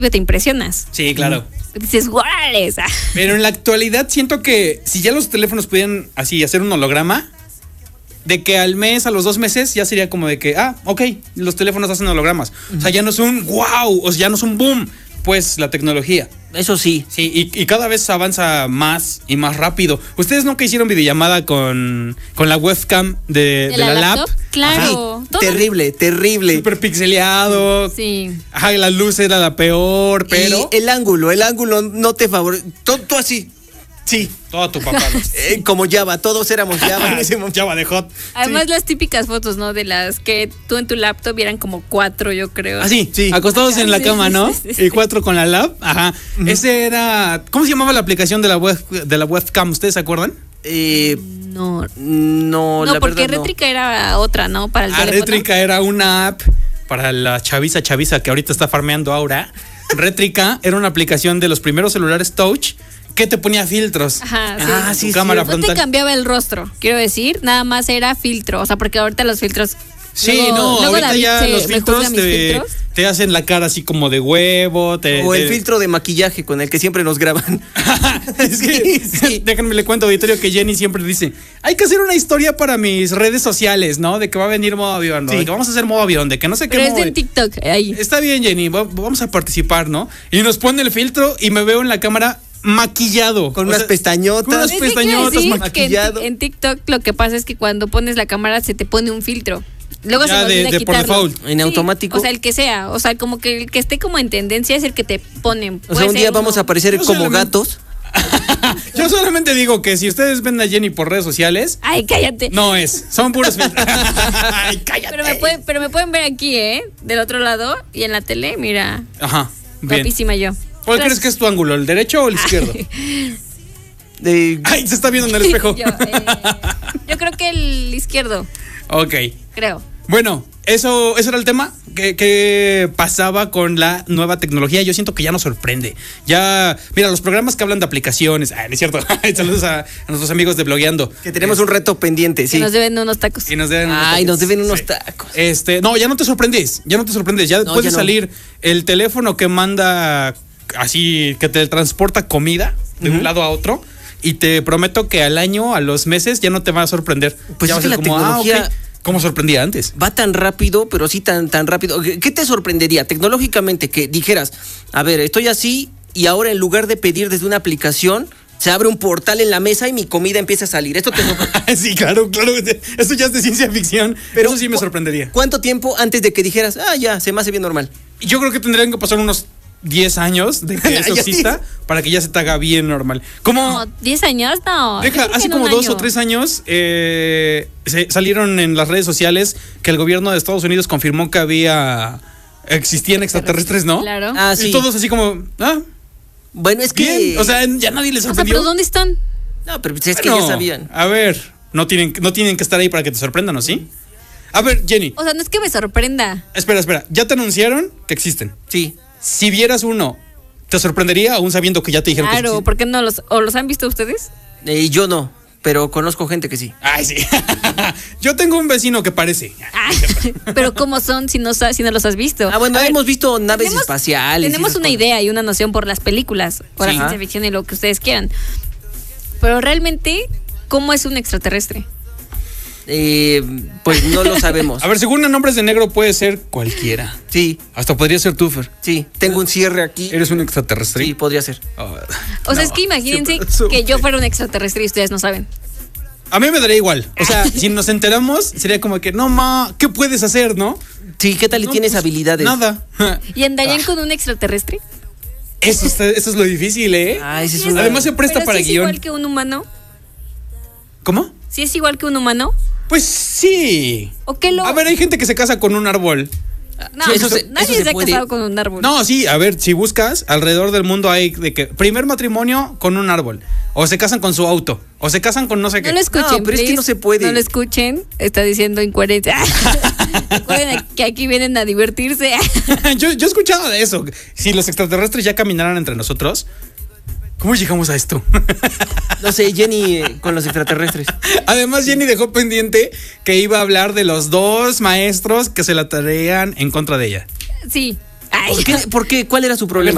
te impresionas. Sí, claro. Dices, ¡guárales! Pero en la actualidad siento que si ya los teléfonos pudieran así hacer un holograma, de que al mes, a los 2 meses, ya sería como de que, ok, los teléfonos hacen hologramas. O sea, ya no es un wow, o sea, ya no es un boom, pues la tecnología. Eso sí. Sí, y cada vez avanza más y más rápido. ¿Ustedes nunca hicieron videollamada con la webcam de la lap? Claro. Sí, terrible. Súper pixeleado. Sí. Ajá, la luz era la peor, pero... Y el ángulo no te favorece. Todo así. Sí. Todo tu papá. Como Java, todos éramos Java en ese momento. Java de hot. Además, las típicas fotos, ¿no? De las que tú en tu laptop eran como 4, yo creo. Ah, sí. Acostados en la cama, ¿no? Sí. Y 4 con la lap. Ajá. Ese era... ¿Cómo se llamaba la aplicación de la webcam? ¿Ustedes se acuerdan? No, la porque verdad, Rétrica era otra, ¿no? Para el teléfono. Rétrica era una app para la chaviza que ahorita está farmeando ahora. Rétrica era una aplicación de los primeros celulares touch que te ponía filtros. Ajá, sí. Tu cámara frontal. No te cambiaba el rostro, quiero decir, nada más era filtro. O sea, porque ahorita los filtros... Sí, luego ahorita David ya los filtros te hacen la cara así como de huevo. O el filtro de maquillaje con el que siempre nos graban. Es que, sí. Déjenme le cuento, auditorio, que Jenny siempre dice, hay que hacer una historia para mis redes sociales, ¿no? De que va a venir modo avión, ¿no? De que vamos a hacer modo avión, de que no sé qué. Pero es en TikTok, ahí. Está bien, Jenny, vamos a participar, ¿no? Y nos pone el filtro y me veo en la cámara maquillado. Con unas pestañotas. Con unas pestañotas, maquillado. En TikTok lo que pasa es que cuando pones la cámara se te pone un filtro. Luego ya se me olvida por default. En automático. O sea, el que sea. O sea, como que el que esté como en tendencia es el que te ponen. O sea, un día vamos a aparecer como gatos. Yo solamente digo que si ustedes ven a Jenny por redes sociales. Ay, cállate. No es. Son puros filtros. Ay, cállate. Pero me pueden ver aquí, del otro lado. Y en la tele, mira. Ajá. Bien. Guapísima yo. ¿Cuál crees que es tu ángulo? ¿El derecho o el izquierdo? Ay, se está viendo en el espejo. Yo creo que el izquierdo. Ok. Creo. Bueno, eso era el tema que pasaba con la nueva tecnología. Yo siento que ya nos sorprende. Ya, mira, los programas que hablan de aplicaciones. No es cierto. Saludos a nuestros amigos de Blogueando. Que tenemos un reto pendiente, sí. Que nos deben unos tacos. Y nos deben unos tacos. No, ya no te sorprendes. Ya puede salir el teléfono que manda así, que te transporta comida de un lado a otro. Y te prometo que al año, a los meses, ya no te va a sorprender. Pues ya es que la tecnología... Okay. ¿Cómo sorprendía antes? Va tan rápido, pero sí tan rápido. ¿Qué te sorprendería tecnológicamente? Que dijeras, a ver, estoy así y ahora en lugar de pedir desde una aplicación, se abre un portal en la mesa y mi comida empieza a salir. Esto te sorprende. Sí, claro. Esto ya es de ciencia ficción. Pero eso sí me sorprendería. ¿Cuánto tiempo antes de que dijeras, ya, se me hace bien normal? Yo creo que tendrían que pasar unos 10 años de que eso exista para que ya se te haga bien normal. ¿Cómo? No, 10 años, no. Hace como 2 o 3 años salieron en las redes sociales que el gobierno de Estados Unidos confirmó que existían extraterrestres, ¿no? Claro. Sí. Y todos así como, bueno, es que... Bien. O sea, ya nadie les sorprendió. ¿Pero dónde están? No, pero es que ya sabían. A ver, no tienen que estar ahí para que te sorprendan, ¿o sí? A ver, Jenny. O sea, no es que me sorprenda. Espera. ¿Ya te anunciaron que existen? Sí. Si vieras uno, ¿te sorprendería aún sabiendo que ya te dijeron que existen? Claro, ¿por qué no los han visto ustedes? Yo no, pero conozco gente que sí. Ay, sí. Yo tengo un vecino que parece. Pero ¿cómo son si no los has visto? Bueno, hemos visto naves espaciales. Tenemos una idea y una noción por las películas, por la ciencia ficción y lo que ustedes quieran. Pero realmente, ¿cómo es un extraterrestre? Pues no lo sabemos. A ver, según en Hombres de Negro puede ser cualquiera. Sí. Hasta podría ser tú, Fer. Sí, tengo un cierre aquí. ¿Eres un extraterrestre? Sí, podría ser. O sea, es que imagínense que yo fuera un extraterrestre y ustedes no saben. A mí me daría igual. O sea, si nos enteramos, sería como que, ¿qué puedes hacer, no? Sí, ¿qué tal y tienes pues, habilidades? Nada. ¿Y andarían con un extraterrestre? Eso es lo difícil, ¿eh? Además se presta para si guión. ¿Es igual que un humano? ¿Cómo? ¿Sí es igual que un humano? Pues sí. ¿O qué A ver, hay gente que se casa con un árbol. No, nadie se ha casado con un árbol. No, sí, a ver, si buscas, alrededor del mundo hay de que primer matrimonio con un árbol. O se casan con su auto. O se casan con no sé qué. No lo escuchen, pero es que no se puede. No lo escuchen, está diciendo incoherencia. Recuerden que aquí vienen a divertirse. Yo he escuchado de eso. Si los extraterrestres ya caminaran entre nosotros, ¿cómo llegamos a esto? No sé, Jenny con los extraterrestres. Además, Jenny dejó pendiente que iba a hablar de los 2 maestros que se la tarean en contra de ella. Sí. ¿Por qué? ¿Cuál era su problema?